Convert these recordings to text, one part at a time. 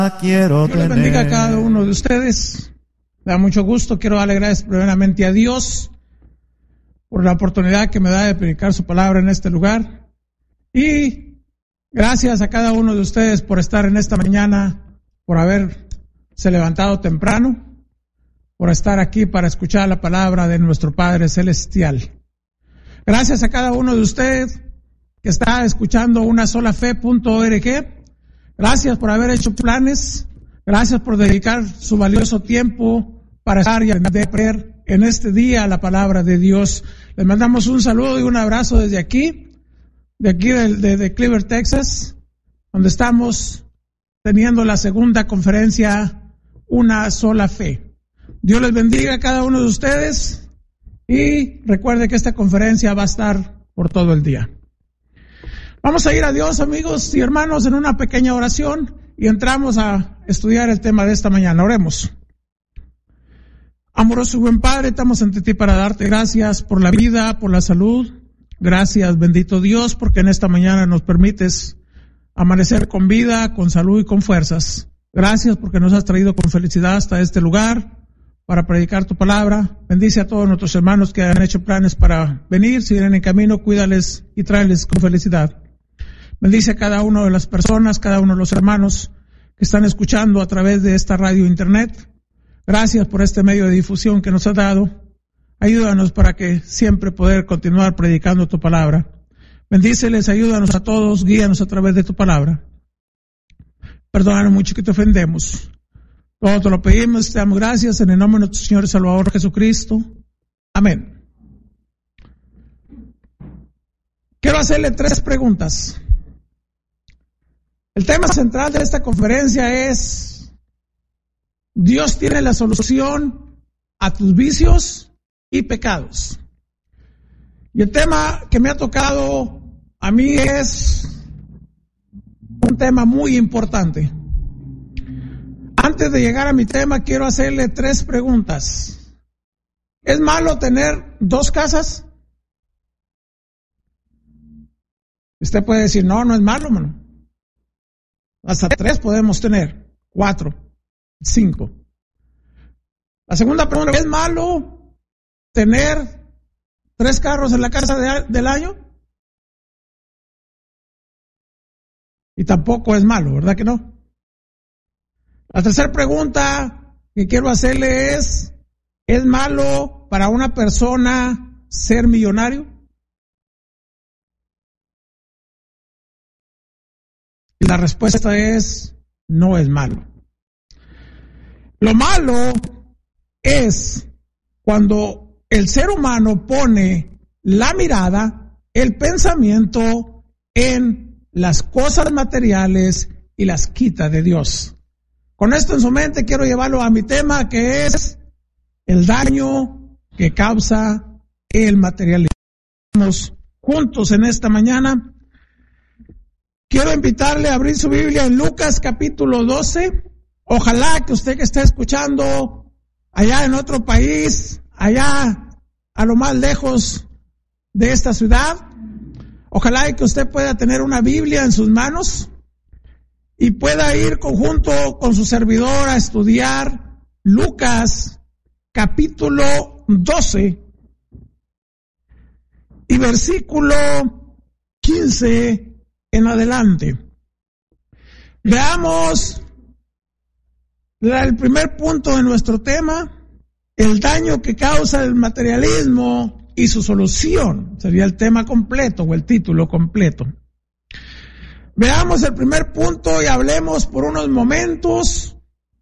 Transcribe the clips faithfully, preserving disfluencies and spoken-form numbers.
quiero Dios les bendiga a cada uno de ustedes. Me da mucho gusto. Quiero darle gracias primeramente a Dios por la oportunidad que me da de predicar su palabra en este lugar. Y gracias a cada uno de ustedes por estar en esta mañana, por haberse levantado temprano, por estar aquí para escuchar la palabra de nuestro Padre Celestial. Gracias a cada uno de ustedes que está escuchando una sola fe punto org. Gracias por haber hecho planes. Gracias por dedicar su valioso tiempo para estar y aprender en este día la palabra de Dios. Les mandamos un saludo y un abrazo desde aquí, de aquí de, de, de Cleveland, Texas, donde estamos teniendo la segunda conferencia Una Sola Fe. Dios les bendiga a cada uno de ustedes y recuerde que esta conferencia va a estar por todo el día. Vamos a ir a Dios, amigos y hermanos, en una pequeña oración y entramos a estudiar el tema de esta mañana. Oremos. Amoroso y buen Padre, estamos ante ti para darte gracias por la vida, por la salud. Gracias, bendito Dios, porque en esta mañana nos permites amanecer con vida, con salud y con fuerzas. Gracias porque nos has traído con felicidad hasta este lugar para predicar tu palabra. Bendice a todos nuestros hermanos que han hecho planes para venir. Si vienen en camino, cuídales y tráeles con felicidad. Bendice a cada una de las personas, cada uno de los hermanos que están escuchando a través de esta radio internet. Gracias por este medio de difusión que nos has dado. Ayúdanos para que siempre poder continuar predicando tu palabra. Bendíceles, ayúdanos a todos, guíanos a través de tu palabra. Perdónanos mucho que te ofendemos. Todo te lo pedimos y te damos gracias en el nombre de nuestro Señor y Salvador Jesucristo. Amén. Quiero hacerle tres preguntas. El tema central de esta conferencia es: Dios tiene la solución a tus vicios y pecados. Y el tema que me ha tocado a mí es un tema muy importante. Antes de llegar a mi tema, quiero hacerle tres preguntas. ¿Es malo tener dos casas? Usted puede decir, no, no es malo, hermano. Hasta tres podemos tener, cuatro, cinco. La segunda pregunta, ¿es malo tener tres carros en la casa de, del año? Y tampoco es malo, ¿verdad que no? La tercera pregunta que quiero hacerle es, ¿es malo para una persona ser millonario? Y la respuesta es, no es malo. Lo malo es cuando el ser humano pone la mirada, el pensamiento en las cosas materiales y las quita de Dios. Con esto en su mente quiero llevarlo a mi tema, que es el daño que causa el materialismo. Estamos juntos en esta mañana. Quiero invitarle a abrir su Biblia en Lucas capítulo doce. Ojalá que usted que está escuchando allá en otro país, allá a lo más lejos de esta ciudad, ojalá que usted pueda tener una Biblia en sus manos y pueda ir conjunto con su servidor a estudiar Lucas capítulo doce y versículo quince en adelante. Veamos el primer punto de nuestro tema, el daño que causa el materialismo y su solución. Sería el tema completo o el título completo. Veamos el primer punto y hablemos por unos momentos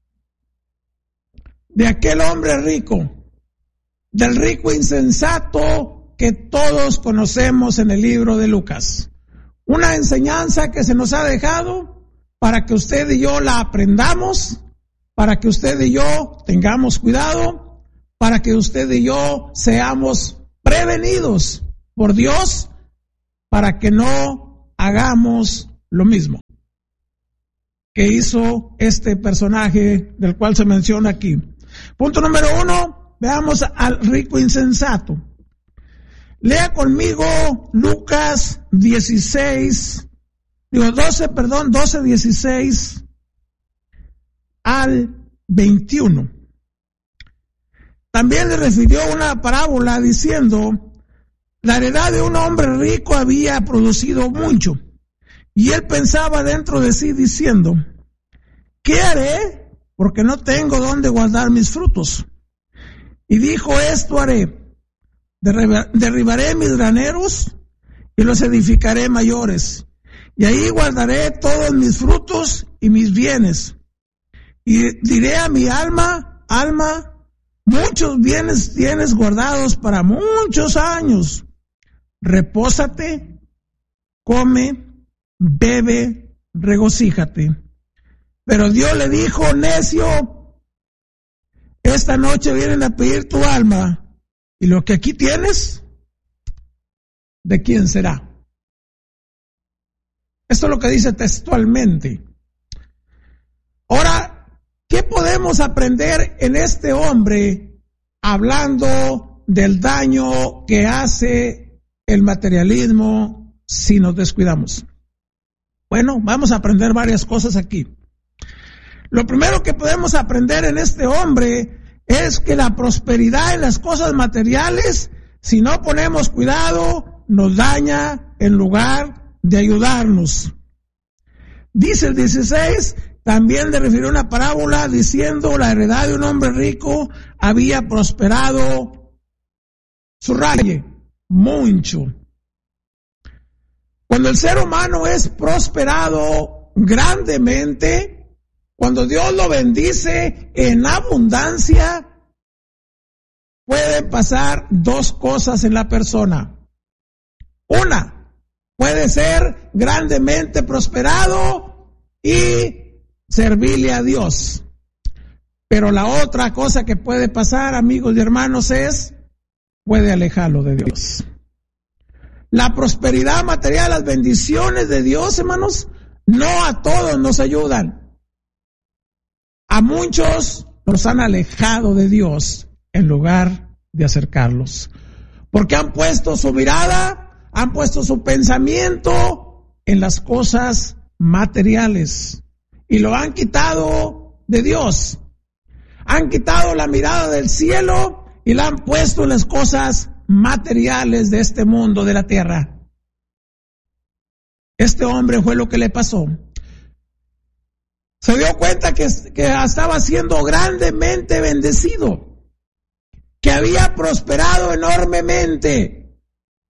de aquel hombre rico, del rico insensato que todos conocemos en el libro de Lucas. Una enseñanza que se nos ha dejado para que usted y yo la aprendamos, para que usted y yo tengamos cuidado, para que usted y yo seamos prevenidos por Dios, para que no hagamos lo mismo que hizo este personaje del cual se menciona aquí. Punto número uno, veamos al rico insensato. Lea conmigo Lucas dieciséis, digo doce, perdón, doce, dieciséis al veintiuno. También le refirió una parábola diciendo, la heredad de un hombre rico había producido mucho, y él pensaba dentro de sí diciendo, ¿qué haré? Porque no tengo dónde guardar mis frutos. Y dijo, esto haré, derribaré mis graneros y los edificaré mayores, y ahí guardaré todos mis frutos y mis bienes. Y diré a mi alma, alma, muchos bienes tienes guardados para muchos años. Repósate, come, bebe, regocíjate. Pero Dios le dijo, necio, esta noche vienen a pedir tu alma, y lo que aquí tienes, ¿de quién será? Esto es lo que dice textualmente. Ahora, ¿qué podemos aprender en este hombre hablando del daño que hace el materialismo si nos descuidamos? Bueno, vamos a aprender varias cosas aquí. Lo primero que podemos aprender en este hombre es que la prosperidad en las cosas materiales, si no ponemos cuidado, nos daña en lugar de ayudarnos. Dice el dieciséis, también le refirió una parábola diciendo, la heredad de un hombre rico había prosperado, subraye, mucho. Cuando el ser humano es prosperado grandemente, cuando Dios lo bendice en abundancia, pueden pasar dos cosas en la persona. Una, puede ser grandemente prosperado y servirle a Dios. Pero la otra cosa que puede pasar, amigos y hermanos, es, puede alejarlo de Dios. La prosperidad material, las bendiciones de Dios, hermanos, no a todos nos ayudan. A muchos los han alejado de Dios en lugar de acercarlos. Porque han puesto su mirada, han puesto su pensamiento en las cosas materiales. Y lo han quitado de Dios. Han quitado la mirada del cielo y la han puesto en las cosas materiales de este mundo, de la tierra. Este hombre fue lo que le pasó. Se dio cuenta que, que estaba siendo grandemente bendecido, que había prosperado enormemente.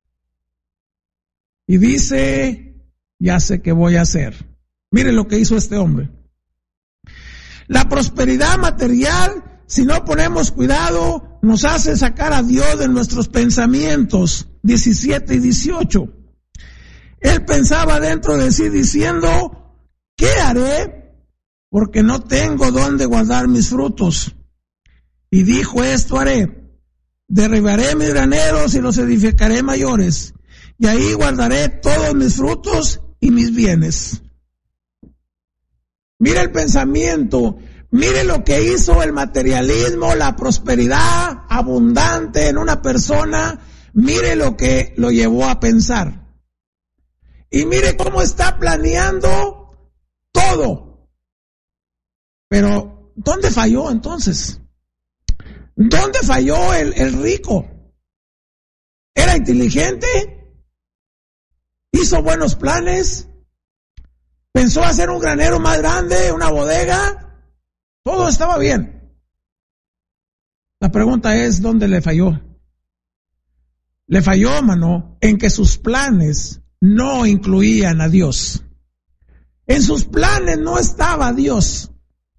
Y dice, ya sé qué voy a hacer. Mire lo que hizo este hombre. La prosperidad material, si no ponemos cuidado, nos hace sacar a Dios de nuestros pensamientos. diecisiete y dieciocho. Él pensaba dentro de sí diciendo, ¿qué haré? Porque no tengo dónde guardar mis frutos. Y dijo, esto haré, derribaré mis graneros y los edificaré mayores, y ahí guardaré todos mis frutos y mis bienes. Mire el pensamiento, mire lo que hizo el materialismo, la prosperidad abundante en una persona, mire lo que lo llevó a pensar. Y mire cómo está planeando todo. Pero, ¿dónde falló entonces? ¿Dónde falló el, el rico? ¿Era inteligente? ¿Hizo buenos planes? ¿Pensó hacer un granero más grande, una bodega? Todo estaba bien. La pregunta es, ¿dónde le falló? Le falló, mano, en que sus planes no incluían a Dios. En sus planes no estaba Dios.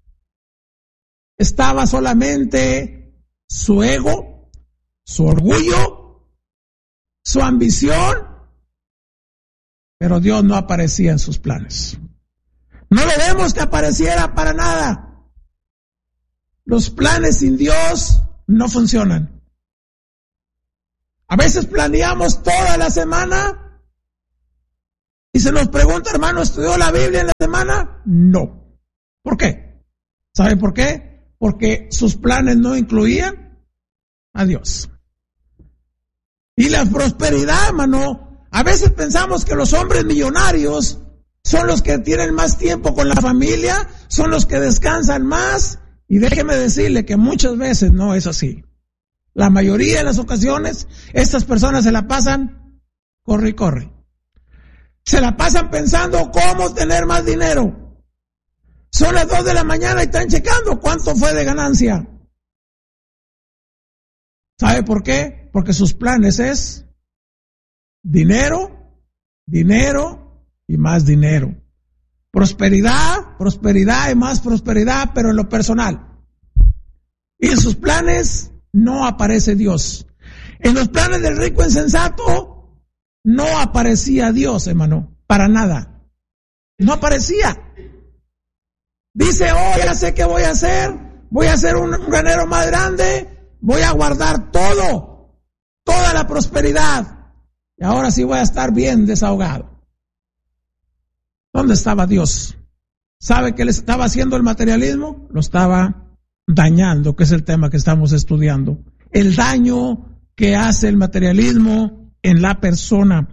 Estaba solamente su ego, su orgullo, su ambición, pero Dios no aparecía en sus planes. No le vemos que apareciera para nada. Los planes sin Dios no funcionan. A veces planeamos toda la semana y se nos pregunta, hermano, ¿estudió la Biblia en la semana? No. ¿Por qué? ¿Sabe por qué? Porque sus planes no incluían a Dios. Y la prosperidad, hermano, a veces pensamos que los hombres millonarios son los que tienen más tiempo con la familia, son los que descansan más, y déjeme decirle que muchas veces no es así. La mayoría de las ocasiones, estas personas se la pasan, corre y corre. Se la pasan pensando cómo tener más dinero. Son las dos de la mañana y están checando cuánto fue de ganancia. ¿Sabe por qué? Porque sus planes es dinero, dinero y más dinero. Prosperidad, prosperidad y más prosperidad, pero en lo personal. Y en sus planes no aparece Dios. En los planes del rico insensato no aparecía Dios, hermano, para nada. No aparecía. Dice, oh, ya sé qué voy a hacer, voy a hacer un, un granero más grande, voy a guardar todo, toda la prosperidad, y ahora sí voy a estar bien desahogado. ¿Dónde estaba Dios? ¿Sabe qué le estaba haciendo el materialismo? Lo estaba dañando, que es el tema que estamos estudiando. El daño que hace el materialismo en la persona.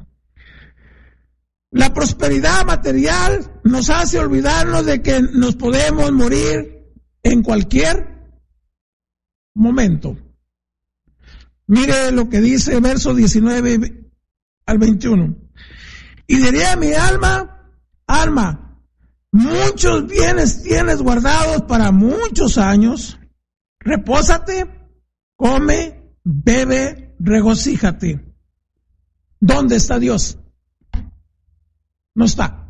La prosperidad material nos hace olvidarnos de que nos podemos morir en cualquier momento. Mire lo que dice verso diecinueve al veintiuno. Y diría a mi alma, alma, muchos bienes tienes guardados para muchos años. Repósate, come, bebe, regocíjate. ¿Dónde está Dios? No está.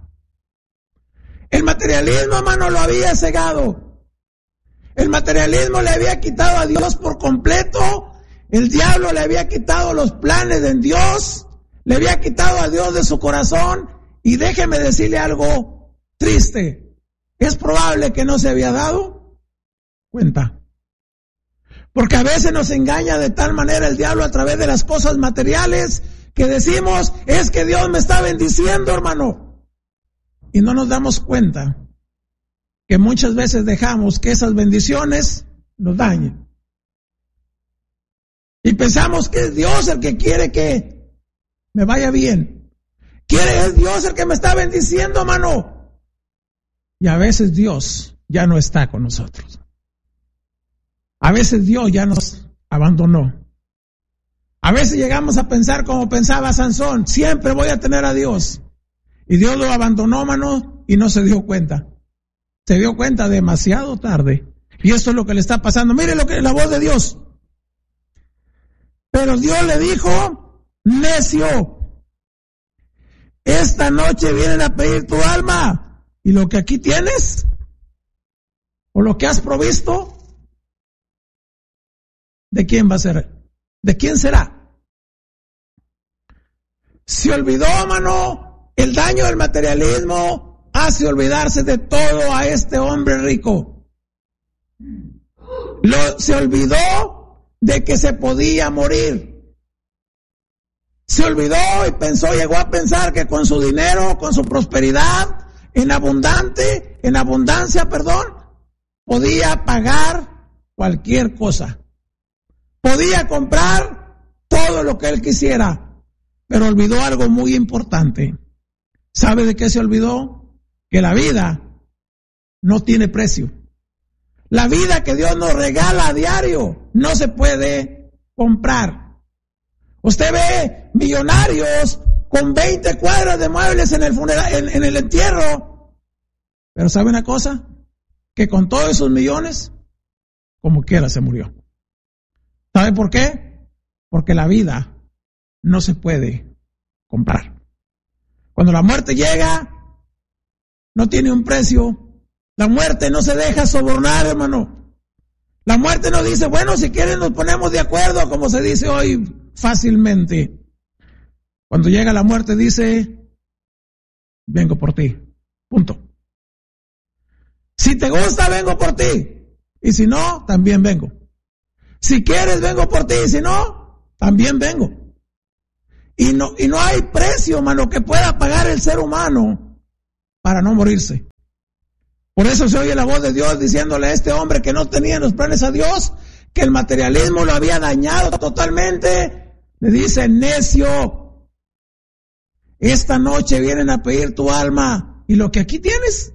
El materialismo, hermano, lo había cegado. El materialismo le había quitado a Dios por completo. El diablo le había quitado los planes de Dios. Le había quitado a Dios de su corazón. Y déjeme decirle algo triste. Es probable que no se había dado cuenta. Porque a veces nos engaña de tal manera el diablo a través de las cosas materiales que decimos, es que Dios me está bendiciendo, hermano. Y no nos damos cuenta que muchas veces dejamos que esas bendiciones nos dañen. Y pensamos que es Dios el que quiere que me vaya bien. Quiere es Dios el que me está bendiciendo, hermano. Y a veces Dios ya no está con nosotros. A veces Dios ya nos abandonó. A veces llegamos a pensar como pensaba Sansón, siempre voy a tener a Dios. Y Dios lo abandonó, hermano, y no se dio cuenta. Se dio cuenta demasiado tarde. Y esto es lo que le está pasando. Mire lo que la voz de Dios. Pero Dios le dijo, necio, esta noche vienen a pedir tu alma. Y lo que aquí tienes, o lo que has provisto, ¿de quién va a ser? ¿De quién será? Se olvidó, hermano, el daño del materialismo hace olvidarse de todo a este hombre rico. Lo, se olvidó de que se podía morir. Se olvidó y pensó, llegó a pensar que con su dinero, con su prosperidad, en abundante, en abundancia, perdón, podía pagar cualquier cosa. Podía comprar todo lo que él quisiera. Pero olvidó algo muy importante. ¿Sabe de qué se olvidó? Que la vida no tiene precio. La vida que Dios nos regala a diario no se puede comprar. Usted ve millonarios con veinte cuadras de muebles en el funeral, en, en el entierro. Pero ¿sabe una cosa? Que con todos esos millones, como quiera se murió. ¿Sabe por qué? Porque la vida no se puede comprar. Cuando la muerte llega, no tiene un precio. La muerte no se deja sobornar, hermano. La muerte no dice, bueno, si quieren nos ponemos de acuerdo, como se dice hoy fácilmente. Cuando llega la muerte dice, vengo por ti. Punto. Si te gusta, vengo por ti. Y si no, también vengo. Si quieres, vengo por ti. Y si no, también vengo. Y no, y no hay precio, hermano, que pueda pagar el ser humano para no morirse. Por eso se oye la voz de Dios diciéndole a este hombre que no tenía los planes a Dios, que el materialismo lo había dañado totalmente. Le dice, necio, esta noche vienen a pedir tu alma. ¿y lo que aquí tienes?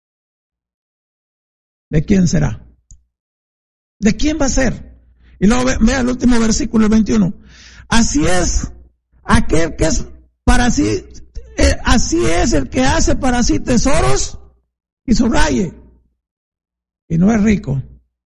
¿De quién será? ¿De quién va a ser? Y luego ve, vea el último versículo, el veintiuno. Así es aquel que es para sí, eh, así es el que hace para sí tesoros y subraye, y no es rico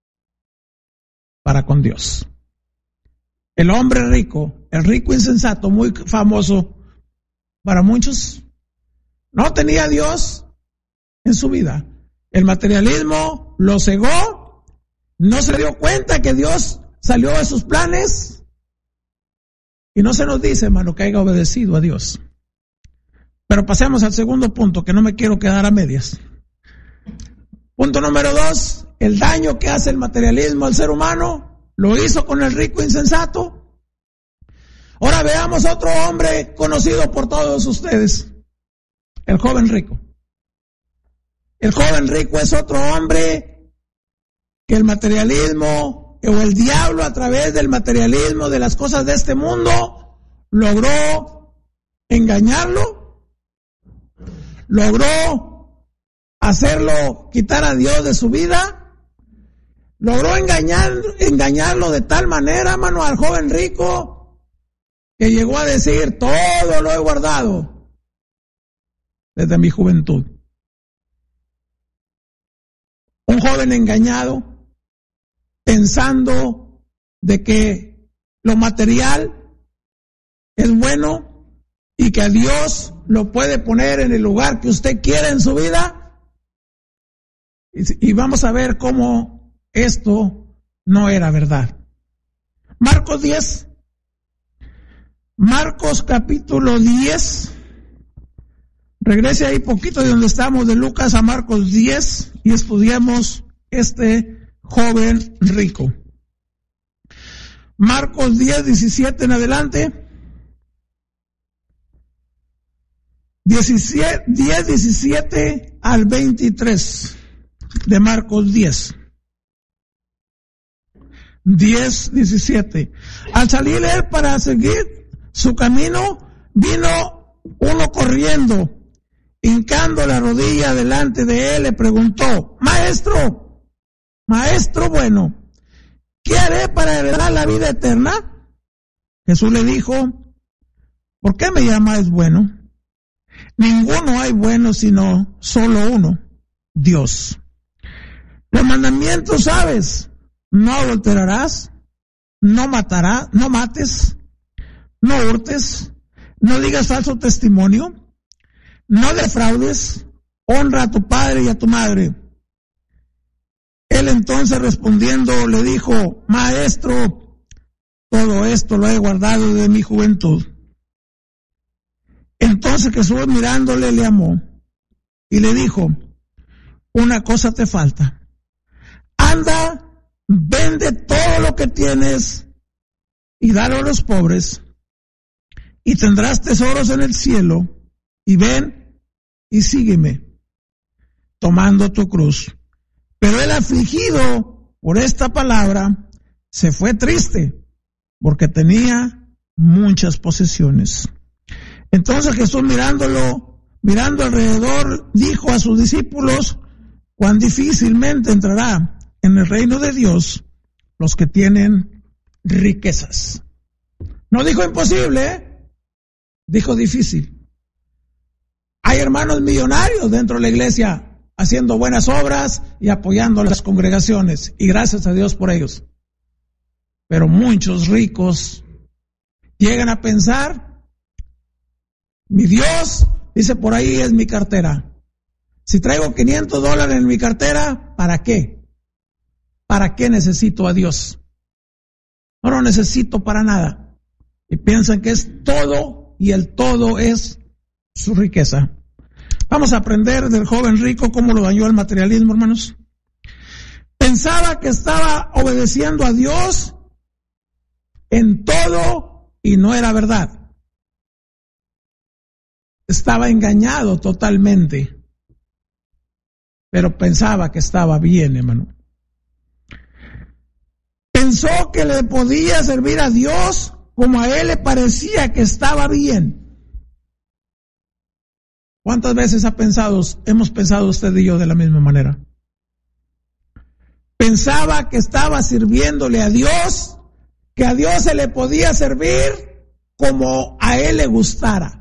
para con Dios. El hombre rico, el rico insensato, muy famoso para muchos, no tenía a Dios en su vida. El materialismo lo cegó, no se dio cuenta que Dios salió de sus planes, y no se nos dice, hermano, que haya obedecido a Dios. Pero pasemos al segundo punto, que no me quiero quedar a medias. Punto número dos, el daño que hace el materialismo al ser humano, lo hizo con el rico insensato. Ahora veamos otro hombre conocido por todos ustedes, el joven rico. El joven rico es otro hombre que el materialismo o el diablo, a través del materialismo, de las cosas de este mundo, logró engañarlo, logró hacerlo quitar a Dios de su vida, logró engañar, engañarlo de tal manera, mano, al joven rico, que llegó a decir: todo lo he guardado desde mi juventud. Un joven engañado, pensando de que lo material es bueno y que a Dios lo puede poner en el lugar que usted quiera en su vida. Y, y vamos a ver cómo esto no era verdad. Marcos diez. Marcos capítulo diez. Regrese ahí poquito de donde estamos, de Lucas a Marcos diez, y estudiamos este joven rico. Marcos diez, diecisiete en adelante. diez, diecisiete al veintitrés de Marcos diez. diez, diecisiete. Al salir él para seguir su camino, vino uno corriendo, hincando la rodilla delante de él, le preguntó: Maestro, Maestro bueno, ¿qué haré para heredar la vida eterna? Jesús le dijo: ¿por qué me llamáis bueno? Ninguno hay bueno sino solo uno, Dios. Los mandamientos sabes: no adulterarás, no matarás, no mates, no hurtes, no digas falso testimonio, no defraudes, honra a tu padre y a tu madre. Él entonces respondiendo le dijo: Maestro, todo esto lo he guardado de mi juventud. Entonces Jesús, mirándole, le amó y le dijo: una cosa te falta. Anda, vende todo lo que tienes y dalo a los pobres, y tendrás tesoros en el cielo, y ven y sígueme, tomando tu cruz. Pero el afligido por esta palabra se fue triste, porque tenía muchas posesiones. Entonces Jesús, mirándolo, mirando alrededor, dijo a sus discípulos: cuán difícilmente entrará en el reino de Dios los que tienen riquezas. No dijo imposible, ¿eh? Dijo difícil. Hay hermanos millonarios dentro de la iglesia haciendo buenas obras y apoyando a las congregaciones, y gracias a Dios por ellos. Pero muchos ricos llegan a pensar: mi Dios, dice por ahí, es mi cartera. Si traigo quinientos dólares en mi cartera, ¿para qué? ¿Para qué necesito a Dios? No lo necesito para nada. Y piensan que es todo, y el todo es su riqueza. Vamos a aprender del joven rico cómo lo dañó el materialismo, hermanos. Pensaba que estaba obedeciendo a Dios en todo y no era verdad. Estaba engañado totalmente, pero pensaba que estaba bien, hermano. Pensó que le podía servir a Dios como a él le parecía que estaba bien. ¿Cuántas veces ha pensado, hemos pensado usted y yo de la misma manera? Pensaba que estaba sirviéndole a Dios, que a Dios se le podía servir como a él le gustara.